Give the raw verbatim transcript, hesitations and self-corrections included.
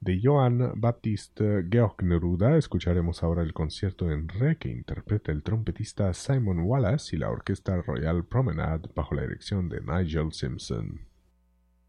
De Johann Baptist Georg Neruda escucharemos ahora el concierto en re que interpreta el trompetista Simon Wallace y la Orquesta Royal Promenade bajo la dirección de Nigel Simpson.